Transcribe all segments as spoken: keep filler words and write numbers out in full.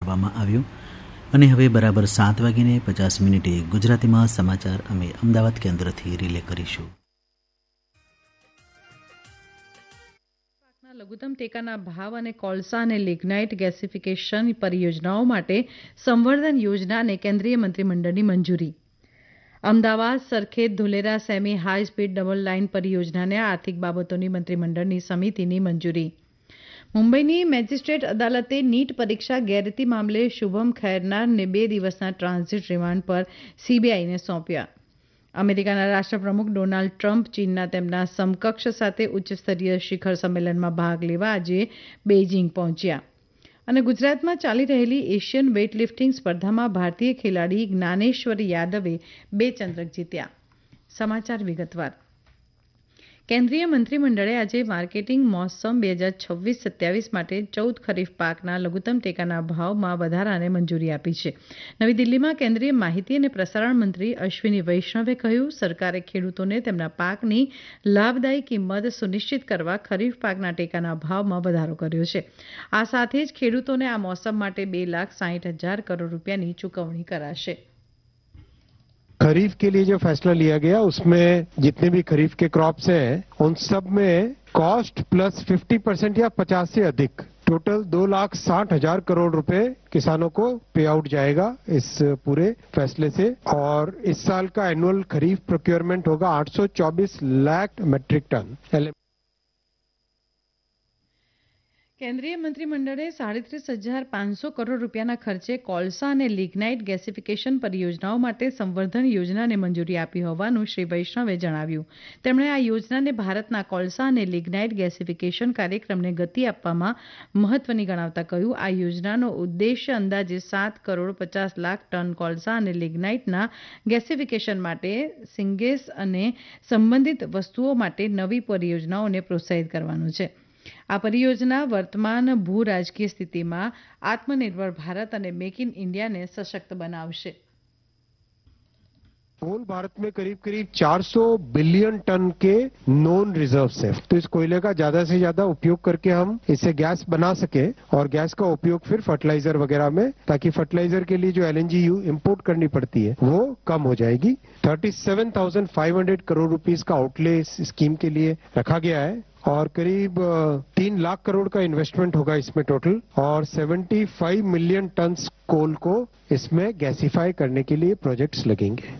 આપવામાં આવ્યો. અને હવે બરાબર સાત વાગીને પચાસ મિનિટે ગુજરાતીમાં સમાચાર અમે અમદાવાદ કેન્દ્રથી રિલે કરીશું. લઘુત્તમ ટેકાના ભાવ અને કોલસા અને લિગ્નાઇટ ગેસિફિકેશન પરિયોજનાઓ માટે સંવર્ધન યોજનાને કેન્દ્રીય મંત્રીમંડળની મંજૂરી. Ahmedabad Sarkhej Dholera semi high speed double line પરિયોજનાને આર્થિક બાબતોની મંત્રીમંડળની સમિતિની મંજૂરી. મુંબઈની મેજિસ્ટ્રેટ અદાલતે નીટ પરીક્ષા ગેરરીતિ મામલે શુભમ ખૈરનારને બે દિવસના ટ્રાન્ઝિટ રિમાન્ડ પર સીબીઆઈને સોંપ્યા. અમેરિકાના રાષ્ટ્રપ્રમુખ ડોનાલ્ડ ટ્રમ્પ ચીનના તેમના સમકક્ષ સાથે ઉચ્ચસ્તરીય શિખર સંમેલનમાં ભાગ લેવા આજે બેઇજિંગ પહોંચ્યા. અને ગુજરાતમાં ચાલી રહેલી એશિયન વેઇટલિફ્ટિંગ સ્પર્ધામાં ભારતીય ખેલાડી જ્ઞાનેશ્વર યાદવે બે ચંદ્રક જીત્યા. સમાચાર વિગતવાર. કેન્દ્રીય મંત્રીમંડળે આજે માર્કેટિંગ મોસમ બે હજાર છવ્વીસ સત્યાવીસ માટે ચૌદ ખરીફ પાકના લઘુત્તમ ટેકાના ભાવમાં વધારાને મંજૂરી આપી છે. નવી દિલ્હીમાં કેન્દ્રીય માહિતી અને પ્રસારણ મંત્રી અશ્વિની વૈષ્ણવે કહ્યું, સરકારે ખેડૂતોને તેમના પાકની લાભદાયી કિંમત સુનિશ્ચિત કરવા ખરીફ પાકના ટેકાના ભાવમાં વધારો કર્યો છે. આ સાથે જ ખેડૂતોને આ મોસમ માટે બે લાખ સાહીઠ હજાર કરોડ રૂપિયાની ચૂકવણી કરાશે. खरीफ के लिए जो फैसला लिया गया उसमें जितने भी खरीफ के क्रॉप्स हैं उन सब में कॉस्ट प्लस फिफ्टी परसेंट या पचास से अधिक टोटल दो लाख साठ हजार करोड़ रुपए किसानों को पे आउट जाएगा इस पूरे फैसले से. और इस साल का एनुअल खरीफ प्रोक्योरमेंट होगा आठ सौ चौबीस लाख मेट्रिक टन. કેન્દ્રીય મંત્રીમંડળે સાડત્રીસ હજાર પાંચસો કરોડ રૂપિયાના ખર્ચે કોલસા અને લિગ્નાઇટ ગેસિફિકેશન પરિયોજનાઓ માટે સંવર્ધન યોજનાને મંજૂરી આપી હોવાનું શ્રી વૈષ્ણવે જણાવ્યું. તેમણે આ યોજનાને ભારતના કોલસા અને લિગ્નાઇટ ગેસિફિકેશન કાર્યક્રમને ગતિ આપવામાં મહત્વની ગણાવતા કહ્યું, આ યોજનાનો ઉદ્દેશ્ય અંદાજે સાત કરોડ પચાસ લાખ ટન કોલસા અને લિગ્નાઇટના ગેસિફિકેશન માટે સિંગેસ અને સંબંધિત વસ્તુઓ માટે નવી પરિયોજનાઓને પ્રોત્સાહિત કરવાનો છે. આ પરિયોજના વર્તમાન ભૂ રાજકીય સ્થિતિમાં આત્મનિર્ભર ભારત અને મેક ઇન इंडिया सशक्त बनावशे. होल भारत में करीब करीब चार सौ बिलियन टन के नॉन रिजर्व्स है. तो इस कोयले का ज्यादा से ज्यादा उपयोग करके हम इससे गैस बना सके और गैस का उपयोग फिर फर्टिलाइजर वगैरह में, ताकि फर्टिलाइजर के लिए जो एलएनजी इंपोर्ट करनी पड़ती है वो कम हो जाएगी. Thirty seven thousand five hundred crore rupees का आउटले इस स्कीम के लिए रखा गया है और करीब तीन लाख करोड़ का इन्वेस्टमेंट होगा इसमें टोटल. और पचहत्तर मिलियन टन कोल को इसमें गैसिफाई करने के लिए प्रोजेक्ट्स लगेंगे.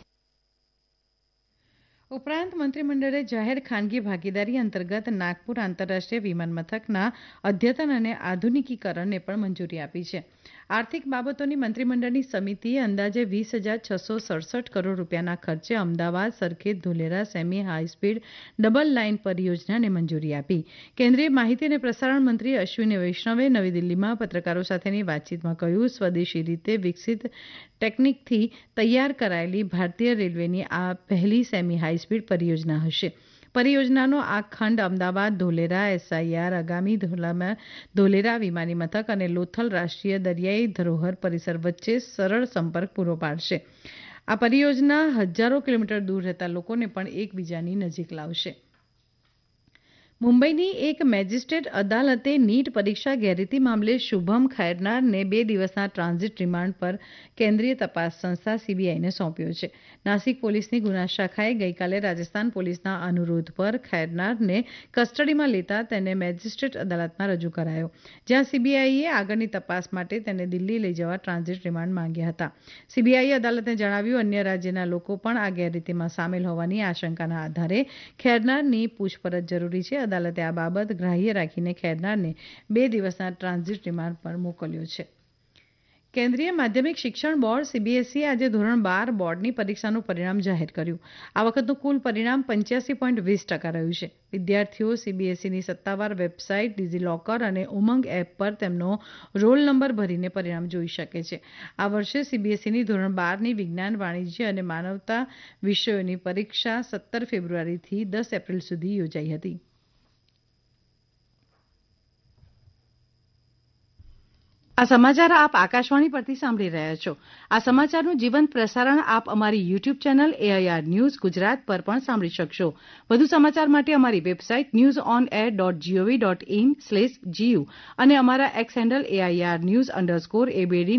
ઉપરાંત મંત્રીમંડળે જાહેર ખાનગી ભાગીદારી અંતર્ગત નાગપુર આંતરરાષ્ટ્રીય વિમાન મથકના અદ્યતન અને આધુનિકીકરણને પણ મંજૂરી આપી છે. આર્થિક બાબતોની મંત્રીમંડળની સમિતિએ અંદાજે વીસ હજાર છસો સડસઠ કરોડ રૂપિયાના ખર્ચે Ahmedabad Sarkhej Dholera semi high speed double line પરિયોજનાને મંજૂરી આપી. કેન્દ્રીય માહિતી અને પ્રસારણ મંત્રી અશ્વિની વૈષ્ણવે નવી દિલ્હીમાં પત્રકારો સાથેની વાતચીતમાં કહ્યું, સ્વદેશી રીતે વિકસિત ટેકનિકથી તૈયાર કરાયેલી ભારતીય રેલવેની આ પહેલી સેમી હાઈસ્પીડ પરિયોજના હશે. પરિયોજનાનો આ ખંડ અમદાવાદ ધોલેરા એસઆઈઆર આગામી ધોલેરા વિમાની મથક અને લોથલ રાષ્ટ્રીય દરિયાઈ ધરોહર પરિસર વચ્ચે સરળ સંપર્ક પૂરો પાડશે. આ પરિયોજના હજારો કિલોમીટર દૂર રહેતા લોકોને પણ એકબીજાની નજીક લાવશે. મુંબઈની એક મેજિસ્ટ્રેટ અદાલતે નીટ પરીક્ષા ગેરરીતિ મામલે શુભમ ખૈરનારને બે દિવસના ટ્રાન્ઝિટ રિમાન્ડ પર કેન્દ્રીય તપાસ સંસ્થા સીબીઆઈને સોંપ્યો છે. નાસિક પોલીસની ગુના શાખાએ ગઈકાલે રાજસ્થાન પોલીસના અનુરોધ પર ખૈરનારને કસ્ટડીમાં લેતા તેને મેજિસ્ટ્રેટ અદાલતમાં રજૂ કરાયો, જ્યાં સીબીઆઈએ આગળની તપાસ માટે તેને દિલ્હી લઈ જવા ટ્રાન્ઝિટ રિમાન્ડ માંગ્યા હતા. સીબીઆઈએ અદાલતને જણાવ્યું, અન્ય રાજ્યના લોકો પણ આ ગેરરીતિમાં સામેલ હોવાની આશંકાના આધારે ખૈરનારની પૂછપરછ જરૂરી છે. અદાલતે આ બાબત ગ્રાહ્ય રાખીને ખૈરનારને બે દિવસના ટ્રાન્ઝિટ રિમાન્ડ પર મોકલ્યો છે. કેન્દ્રીય માધ્યમિક શિક્ષણ બોર્ડ સીબીએસઈએ આજે ધોરણ બાર બોર્ડની પરીક્ષાનું પરિણામ જાહેર કર્યું. આ વખતનું કુલ પરિણામ પંચ્યાસી પોઈન્ટ વીસ ટકા રહ્યું છે. વિદ્યાર્થીઓ સીબીએસઈની સત્તાવાર વેબસાઇટ, ડિજીલોકર અને ઉમંગ એપ પર તેમનો રોલ નંબર ભરીને પરિણામ જોઈ શકે છે. આ વર્ષે સીબીએસઈની ધોરણ બારની વિજ્ઞાન, વાણિજ્ય અને માનવતા વિષયોની પરીક્ષા સત્તર ફેબ્રુઆરીથી દસ એપ્રિલ સુધી યોજાઈ હતી. આ સમાચાર આપ આકાશવાણી પરથી સાંભળી રહ્યા છો. આ સમાચારનું જીવંત પ્રસારણ આપ અમારી YouTube channel AIR news Gujarat પર પણ સાંભળી શકશો. વધુ સમાચાર માટે અમારી website news on air dot GOV dot in slash GU અને અમારા x handle AIR news underscore ABD